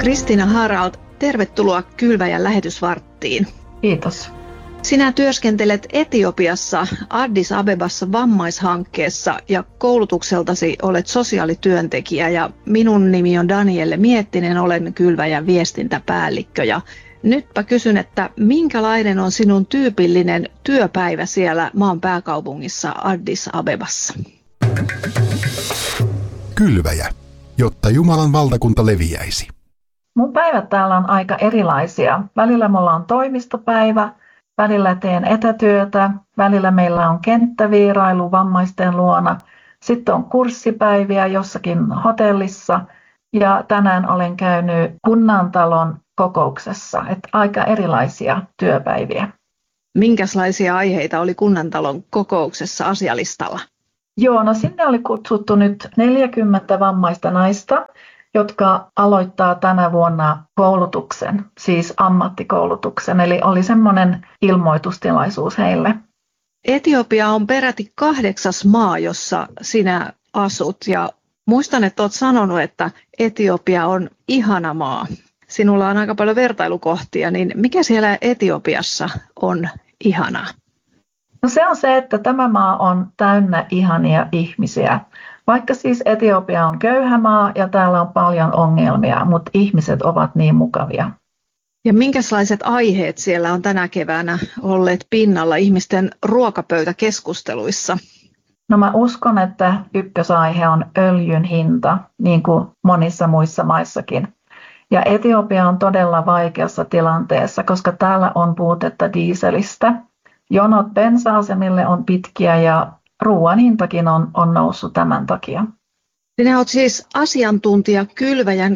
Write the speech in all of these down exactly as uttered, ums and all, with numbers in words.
Kristiina Harald, tervetuloa Kylväjän lähetysvarttiin. Kiitos. Sinä työskentelet Etiopiassa Addis Abebassa vammaishankkeessa ja koulutukseltasi olet sosiaalityöntekijä ja minun nimi on Danielle Miettinen, olen Kylväjän viestintäpäällikkö ja nytpä kysyn, että minkälainen on sinun tyypillinen työpäivä siellä maan pääkaupungissa Addis Abebassa? Kylväjä, jotta Jumalan valtakunta leviäisi. Mun päivät täällä on aika erilaisia. Välillä mulla on toimistopäivä, välillä teen etätyötä, välillä meillä on kenttävierailu vammaisten luona, sitten on kurssipäiviä jossakin hotellissa ja tänään olen käynyt kunnantalon kokouksessa, että aika erilaisia työpäiviä. Minkälaisia aiheita oli kunnantalon kokouksessa asialistalla? Joo, no sinne oli kutsuttu nyt neljäkymmentä vammaista naista, jotka aloittaa tänä vuonna koulutuksen, siis ammattikoulutuksen, eli oli semmoinen ilmoitustilaisuus heille. Etiopia on peräti kahdeksas maa, jossa sinä asut ja muistan, että olet sanonut, että Etiopia on ihana maa. Sinulla on aika paljon vertailukohtia, niin mikä siellä Etiopiassa on ihanaa? No se on se, että tämä maa on täynnä ihania ihmisiä. Vaikka siis Etiopia on köyhä maa ja täällä on paljon ongelmia, mutta ihmiset ovat niin mukavia. Ja minkälaiset aiheet siellä on tänä keväänä olleet pinnalla ihmisten ruokapöytäkeskusteluissa? No mä uskon, että ykkösaihe on öljyn hinta, niin kuin monissa muissa maissakin. Ja Etiopia on todella vaikeassa tilanteessa, koska täällä on puutetta dieselistä. Jonot bensa-asemille on pitkiä ja ruoan hintakin on, on noussut tämän takia. Sinä olet siis asiantuntija Kylväjän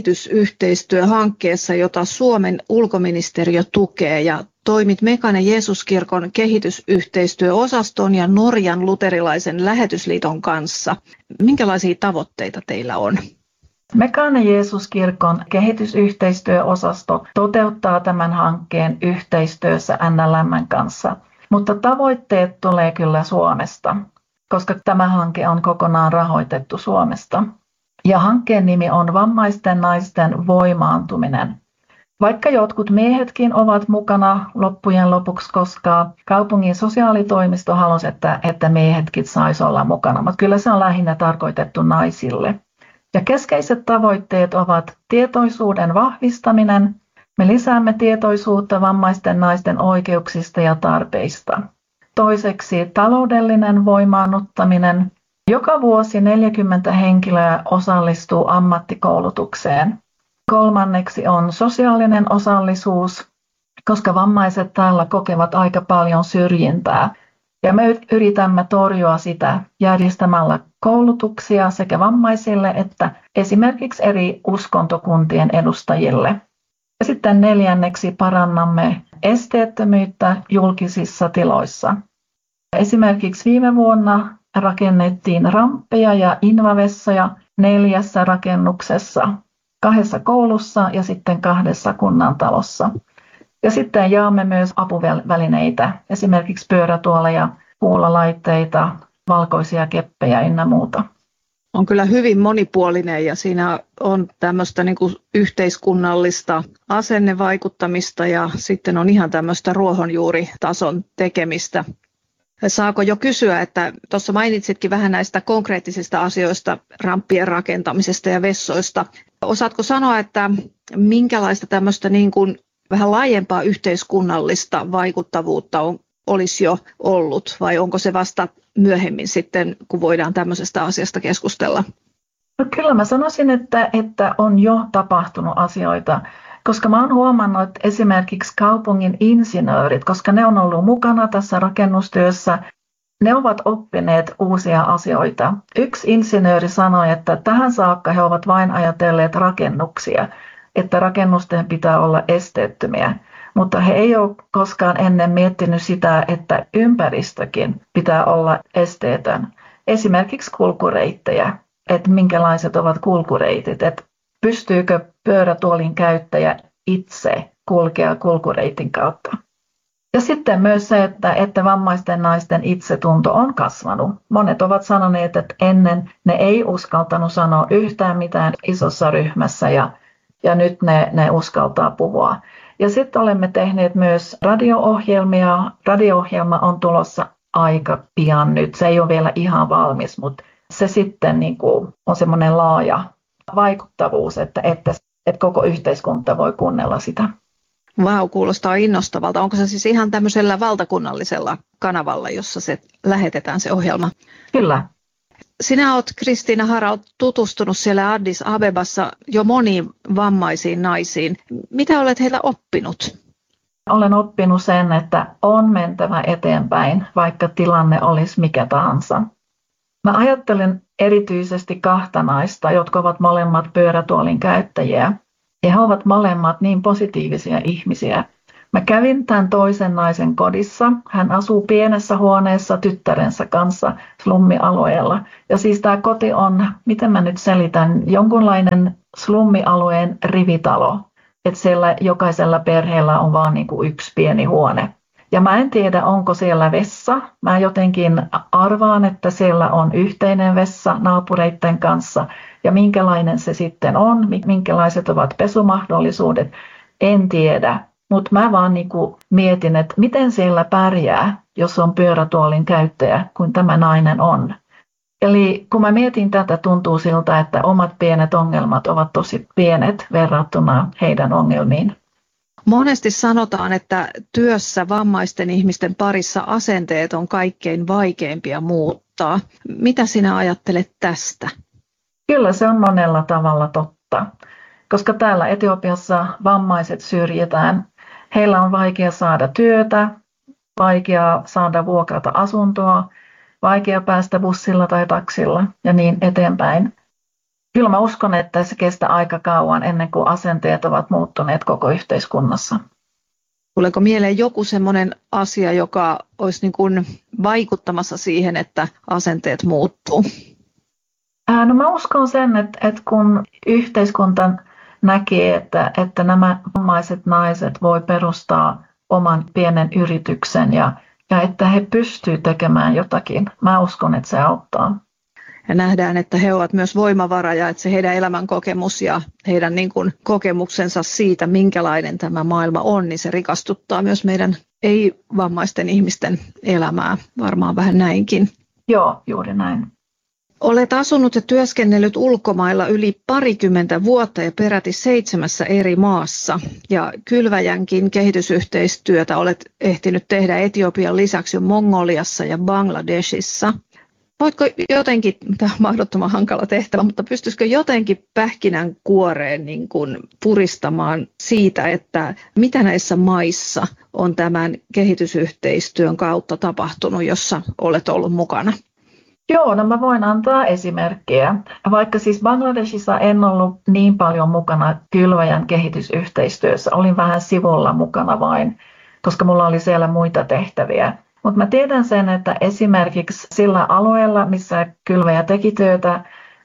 kehitysyhteistyöhankkeessa, jota Suomen ulkoministeriö tukee ja toimit Mekaane Jeesuskirkon kehitysyhteistyöosaston ja Norjan luterilaisen lähetysliiton kanssa. Minkälaisia tavoitteita teillä on? Mekaane Jeesuskirkon kehitysyhteistyöosasto toteuttaa tämän hankkeen yhteistyössä N L M:n kanssa, mutta tavoitteet tulee kyllä Suomesta, koska tämä hanke on kokonaan rahoitettu Suomesta. Ja hankkeen nimi on Vammaisten naisten voimaantuminen. Vaikka jotkut miehetkin ovat mukana loppujen lopuksi, koska kaupungin sosiaalitoimisto halusi, että, että miehetkin saisi olla mukana, mutta kyllä se on lähinnä tarkoitettu naisille. Ja keskeiset tavoitteet ovat tietoisuuden vahvistaminen. Me lisäämme tietoisuutta vammaisten naisten oikeuksista ja tarpeista. Toiseksi taloudellinen voimaannuttaminen. Joka vuosi neljäkymmentä henkilöä osallistuu ammattikoulutukseen. Kolmanneksi on sosiaalinen osallisuus, koska vammaiset täällä kokevat aika paljon syrjintää. Ja me yritämme torjua sitä järjestämällä koulutuksia sekä vammaisille että esimerkiksi eri uskontokuntien edustajille. Ja sitten neljänneksi parannamme esteettömyyttä julkisissa tiloissa. Esimerkiksi viime vuonna rakennettiin ramppeja ja invavessoja neljässä rakennuksessa, kahdessa koulussa ja sitten kahdessa kunnantalossa. Ja sitten jaamme myös apuvälineitä, esimerkiksi pyörätuoleja, kuulolaitteita, valkoisia keppejä ynnä muuta. On kyllä hyvin monipuolinen ja siinä on tämmöistä niin kuin yhteiskunnallista asennevaikuttamista ja sitten on ihan tämmöistä ruohonjuuritason tekemistä. Saako jo kysyä, että tuossa mainitsitkin vähän näistä konkreettisista asioista, ramppien rakentamisesta ja vessoista. Osaatko sanoa, että minkälaista tämmöistä niin kuin vähän laajempaa yhteiskunnallista vaikuttavuutta on, olisi jo ollut vai onko se vasta myöhemmin sitten, kun voidaan tämmöisestä asiasta keskustella? No kyllä mä sanoisin, että, että on jo tapahtunut asioita, koska mä oon huomannut, että esimerkiksi kaupungin insinöörit, koska ne on ollut mukana tässä rakennustyössä, ne ovat oppineet uusia asioita. Yksi insinööri sanoi, että tähän saakka he ovat vain ajatelleet rakennuksia, että rakennusten pitää olla esteettömiä. Mutta he ei ole koskaan ennen miettinyt sitä, että ympäristökin pitää olla esteetön. Esimerkiksi kulkureittejä, että minkälaiset ovat kulkureitit, että pystyykö pyörätuolin käyttäjä itse kulkea kulkureitin kautta. Ja sitten myös se, että, että vammaisten naisten itsetunto on kasvanut. Monet ovat sanoneet, että ennen ne ei uskaltanut sanoa yhtään mitään isossa ryhmässä ja ja nyt ne, ne uskaltaa puhua. Ja sitten olemme tehneet myös radio-ohjelmia. Radio-ohjelma on tulossa aika pian nyt. Se ei ole vielä ihan valmis, mutta se sitten niin kuin on semmoinen laaja vaikuttavuus, että, että, että koko yhteiskunta voi kuunnella sitä. Vau, kuulostaa innostavalta. Onko se siis ihan tämmöisellä valtakunnallisella kanavalla, jossa se lähetetään se ohjelma? Kyllä. Sinä olet, Kristiina Harald, tutustunut siellä Addis Abebassa jo moniin vammaisiin naisiin. Mitä olet heiltä oppinut? Olen oppinut sen, että on mentävä eteenpäin, vaikka tilanne olisi mikä tahansa. Mä ajattelen erityisesti kahta naista, jotka ovat molemmat pyörätuolin käyttäjiä. Ja he ovat molemmat niin positiivisia ihmisiä. Mä kävin tämän toisen naisen kodissa. Hän asuu pienessä huoneessa tyttärensä kanssa slummialueella. Ja siis tämä koti on, miten mä nyt selitän, jonkunlainen slummialueen rivitalo. Että siellä jokaisella perheellä on vaan niin kuin yksi pieni huone. Ja mä en tiedä, onko siellä vessa. Mä jotenkin arvaan, että siellä on yhteinen vessa naapureiden kanssa. Ja minkälainen se sitten on, minkälaiset ovat pesumahdollisuudet, en tiedä. Mutta mä vaan niinku mietin, että miten siellä pärjää, jos on pyörätuolin käyttäjä, kuin tämä nainen on. Eli kun mä mietin tätä, tuntuu siltä, että omat pienet ongelmat ovat tosi pienet verrattuna heidän ongelmiin. Monesti sanotaan, että työssä vammaisten ihmisten parissa asenteet on kaikkein vaikeimpia muuttaa. Mitä sinä ajattelet tästä? Kyllä se on monella tavalla totta, koska täällä Etiopiassa vammaiset syrjitään. Heillä on vaikea saada työtä, vaikea saada vuokrata asuntoa, vaikea päästä bussilla tai taksilla ja niin eteenpäin. Kyllä mä uskon, että se kestää aika kauan ennen kuin asenteet ovat muuttuneet koko yhteiskunnassa. Tuleeko mieleen joku semmoinen asia, joka olisi niin kuin vaikuttamassa siihen, että asenteet muuttuu? No mä uskon sen, että, että kun yhteiskunta näkee, että, että nämä vammaiset naiset voi perustaa oman pienen yrityksen ja, ja että he pystyvät tekemään jotakin, mä uskon, että se auttaa. Ja nähdään, että he ovat myös voimavara ja että se heidän elämänkokemus ja heidän niin kuin kokemuksensa siitä, minkälainen tämä maailma on, niin se rikastuttaa myös meidän ei-vammaisten ihmisten elämää, varmaan vähän näinkin. Joo, juuri näin. Olet asunut ja työskennellyt ulkomailla yli parikymmentä vuotta ja peräti seitsemässä eri maassa. Ja Kylväjänkin kehitysyhteistyötä olet ehtinyt tehdä Etiopian lisäksi Mongoliassa ja Bangladeshissa. Voitko jotenkin, tämä on mahdottoman hankala tehtävä, mutta pystyisikö jotenkin pähkinän kuoreen niin kuin puristamaan siitä, että mitä näissä maissa on tämän kehitysyhteistyön kautta tapahtunut, jossa olet ollut mukana? Joo, no mä voin antaa esimerkkiä. Vaikka siis Bangladeshissa en ollut niin paljon mukana Kylväjän kehitysyhteistyössä, olin vähän sivulla mukana vain, koska mulla oli siellä muita tehtäviä. Mutta mä tiedän sen, että esimerkiksi sillä alueella, missä Kylväjä teki työtä,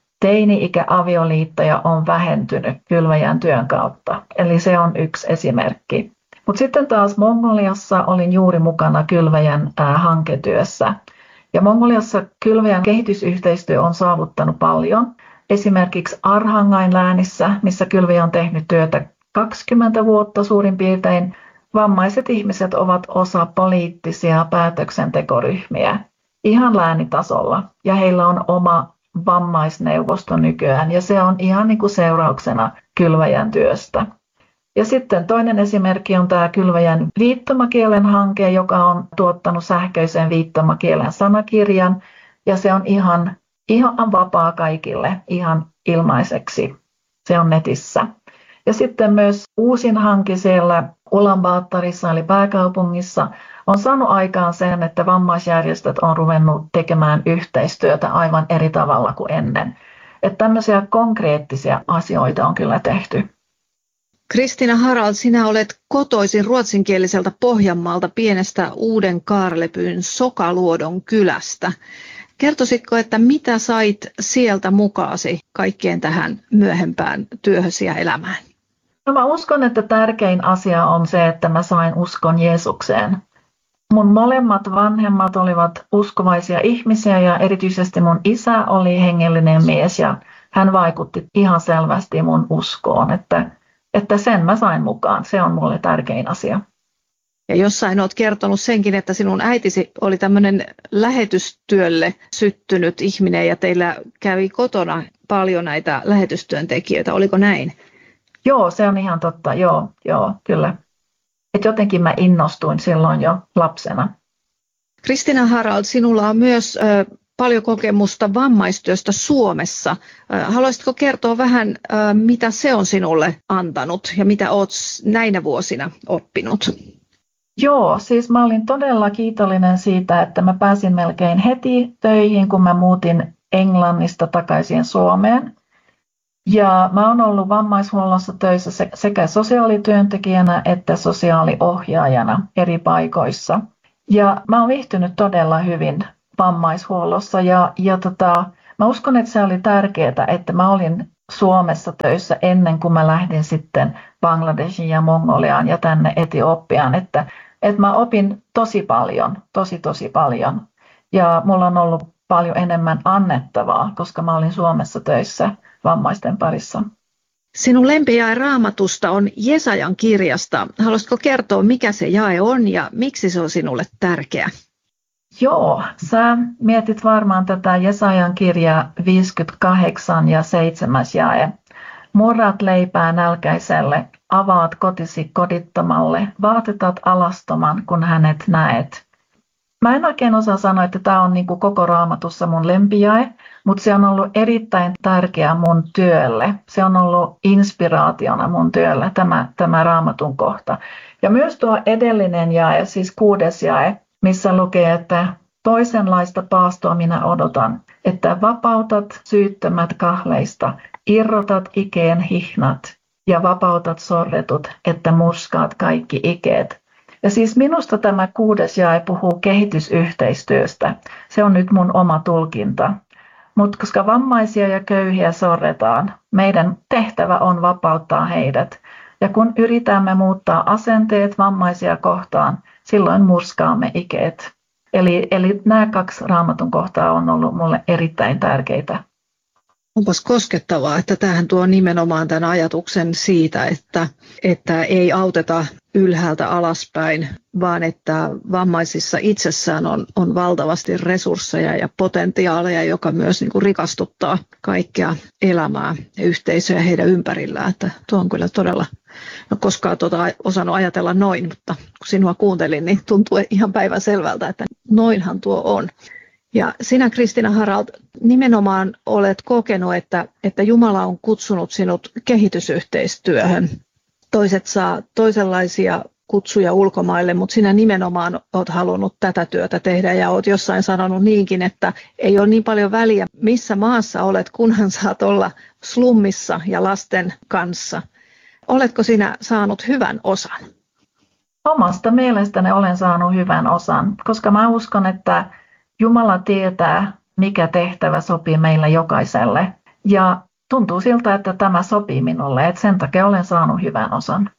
teini-ikäavioliittoja on vähentynyt Kylväjän työn kautta. Eli se on yksi esimerkki. Mutta sitten taas Mongoliassa olin juuri mukana Kylväjän ää, hanketyössä. Ja Mongoliassa Kylväjän kehitysyhteistyö on saavuttanut paljon. Esimerkiksi Arhangain läänissä, missä Kylväjä on tehnyt työtä kaksikymmentä vuotta suurin piirtein, vammaiset ihmiset ovat osa poliittisia päätöksentekoryhmiä ihan läänitasolla. Ja heillä on oma vammaisneuvosto nykyään ja se on ihan niin kuin seurauksena Kylväjän työstä. Ja sitten toinen esimerkki on tämä Kylväjän viittomakielen hanke, joka on tuottanut sähköisen viittomakielen sanakirjan. Ja se on ihan, ihan vapaa kaikille, ihan ilmaiseksi. Se on netissä. Ja sitten myös uusin hanke siellä Ulaanbaatarissa eli pääkaupungissa on saanut aikaan sen, että vammaisjärjestöt on ruvennut tekemään yhteistyötä aivan eri tavalla kuin ennen. Että tämmöisiä konkreettisia asioita on kyllä tehty. Kristiina Harald, sinä olet kotoisin ruotsinkieliseltä Pohjanmaalta pienestä Uuden Kaarlepyn Sokaluodon kylästä. Kertoisitko, että mitä sait sieltä mukaasi kaikkeen tähän myöhempään työhösi ja elämään? No mä uskon, että tärkein asia on se, että mä sain uskon Jeesukseen. Mun molemmat vanhemmat olivat uskovaisia ihmisiä ja erityisesti mun isä oli hengellinen mies ja hän vaikutti ihan selvästi mun uskoon, että Että sen mä sain mukaan, se on mulle tärkein asia. Ja jossain olet kertonut senkin, että sinun äitisi oli tämmöinen lähetystyölle syttynyt ihminen ja teillä kävi kotona paljon näitä lähetystyöntekijöitä. Oliko näin? Joo, se on ihan totta. Joo, joo kyllä. Et jotenkin mä innostuin silloin jo lapsena. Kristiina Harald, sinulla on myös ö, paljon kokemusta vammaistyöstä Suomessa. Ö, haluaisitko kertoa vähän, ö, mitä se on sinulle antanut ja mitä olet näinä vuosina oppinut? Joo, siis mä olin todella kiitollinen siitä, että mä pääsin melkein heti töihin, kun mä muutin Englannista takaisin Suomeen. Ja mä oon ollut vammaishuollossa töissä sekä sosiaalityöntekijänä että sosiaaliohjaajana eri paikoissa. Ja mä oon viihtynyt todella hyvin vammaishuollossa ja, ja tota, mä uskon, että se oli tärkeää, että mä olin Suomessa töissä ennen kuin mä lähdin sitten Bangladeshiin ja Mongoliaan ja tänne Etiopiaan, että, että mä opin tosi paljon, tosi tosi paljon. Ja mulla on ollut paljon enemmän annettavaa, koska mä olin Suomessa töissä vammaisten parissa. Sinun lempijae Raamatusta on Jesajan kirjasta. Haluaisitko kertoa, mikä se jae on ja miksi se on sinulle tärkeä? Joo, sä mietit varmaan tätä Jesajan kirjaa viisikymmentäkahdeksan ja seitsemäs jae. Murrat leipää nälkäiselle, avaat kotisi kodittomalle, vaatetat alastoman, kun hänet näet. Mä en oikein osaa sanoa, että tämä on niin kuin koko Raamatussa mun lempijae, mutta se on ollut erittäin tärkeä mun työlle. Se on ollut inspiraationa mun työlle, tämä, tämä Raamatun kohta. Ja myös tuo edellinen jae, siis kuudes jae, missä lukee, että toisenlaista paastoa minä odotan, että vapautat syyttömät kahleista, irrotat ikeen hihnat ja vapautat sorretut, että murskaat kaikki ikeet. Ja siis minusta tämä kuudes jae puhuu kehitysyhteistyöstä. Se on nyt mun oma tulkinta. Mutta koska vammaisia ja köyhiä sorretaan, meidän tehtävä on vapauttaa heidät. Ja kun yritämme muuttaa asenteet vammaisia kohtaan, silloin murskaamme ikeet. Eli, eli nämä kaksi Raamatun kohtaa on ollut mulle erittäin tärkeitä. Onpas koskettavaa, että tämähän tuo nimenomaan tämän ajatuksen siitä, että, että ei auteta ylhäältä alaspäin, vaan että vammaisissa itsessään on, on valtavasti resursseja ja potentiaaleja, joka myös niin kuin rikastuttaa kaikkea elämää ja yhteisöä heidän ympärillään. Että tuo on kyllä todella, no koskaan tuota osannut ajatella noin, mutta kun sinua kuuntelin, niin tuntuu ihan päivänselvältä, että noinhan tuo on. Ja sinä, Kristiina Harald, nimenomaan olet kokenut, että, että Jumala on kutsunut sinut kehitysyhteistyöhön. Toiset saa toisenlaisia kutsuja ulkomaille, mutta sinä nimenomaan olet halunnut tätä työtä tehdä ja olet jossain sanonut niinkin, että ei ole niin paljon väliä, missä maassa olet, kunhan saat olla slummissa ja lasten kanssa. Oletko sinä saanut hyvän osan? Omasta mielestäni olen saanut hyvän osan, koska mä uskon, että Jumala tietää, mikä tehtävä sopii meille jokaiselle. Ja tuntuu siltä, että tämä sopii minulle, että sen takia olen saanut hyvän osan.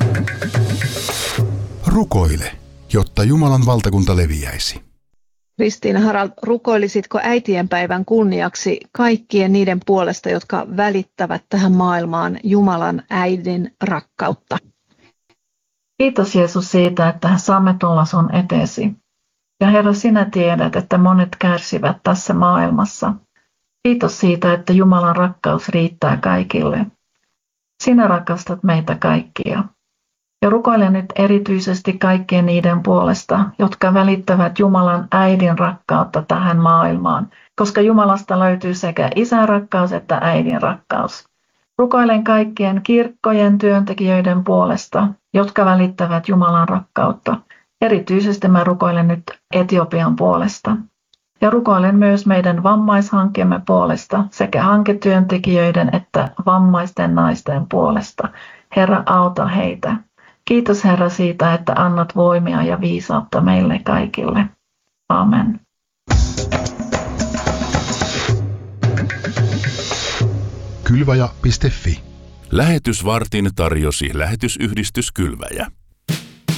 Rukoile, jotta Jumalan valtakunta leviäisi. Kristiina Harald, rukoilisitko äitienpäivän kunniaksi kaikkien niiden puolesta, jotka välittävät tähän maailmaan Jumalan äidin rakkautta? Kiitos Jeesus siitä, että saamme tulla sun eteesi. Ja Herra, sinä tiedät, että monet kärsivät tässä maailmassa. Kiitos siitä, että Jumalan rakkaus riittää kaikille. Sinä rakastat meitä kaikkia. Ja rukoilen nyt erityisesti kaikkien niiden puolesta, jotka välittävät Jumalan äidin rakkautta tähän maailmaan, koska Jumalasta löytyy sekä isän rakkaus että äidin rakkaus. Rukoilen kaikkien kirkkojen työntekijöiden puolesta, jotka välittävät Jumalan rakkautta. Erityisesti mä rukoilen nyt Etiopian puolesta. Ja rukoilen myös meidän vammaishankkeemme puolesta sekä hanketyöntekijöiden että vammaisten naisten puolesta. Herra, auta heitä. Kiitos Herra siitä, että annat voimia ja viisautta meille kaikille. Amen. Kylväjä piste fi. Lähetysvartin tarjosi lähetysyhdistys Kylväjä.